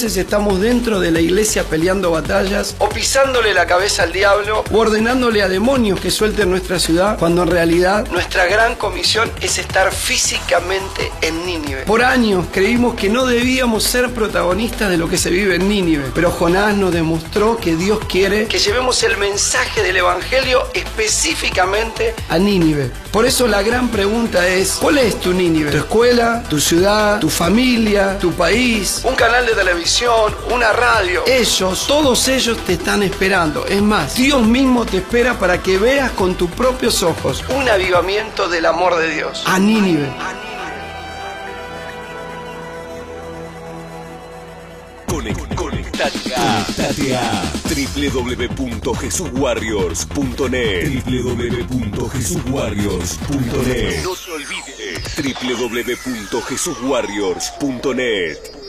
veces estamos dentro de la iglesia peleando batallas, o pisándole la cabeza al diablo, o ordenándole a demonios que suelten nuestra ciudad, cuando en realidad nuestra gran comisión es estar físicamente en Nínive. Por años creímos que no debíamos ser protagonistas de lo que se vive en Nínive, pero Jonás nos demostró que Dios quiere que llevemos el mensaje del evangelio específicamente a Nínive. Por eso la gran pregunta es: ¿cuál es tu Nínive? ¿Tu escuela? ¿Tu ciudad? ¿Tu familia? ¿Tu país? ¿Un canal de televisión? ¿Una radio? Ellos, todos ellos te están esperando. Es más, Dios mismo te espera para que veas con tus propios ojos un avivamiento del amor de Dios. A Nínive. Conectate a www.jesuswarriors.net. www.jesuswarriors.net. No te olvides, www.jesuswarriors.net.